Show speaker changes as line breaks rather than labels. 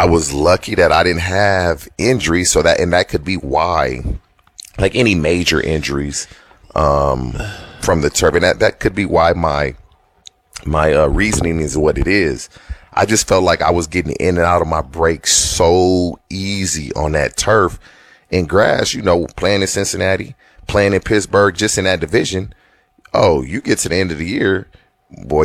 I was lucky that I didn't have injuries, that could be why, like any major injuries from the turf, and that could be why my reasoning is what it is. I just felt like I was getting in and out of my break so easy on that turf and grass, playing in Cincinnati, playing in Pittsburgh, just in that division. Oh, you get to the end of the year, boy,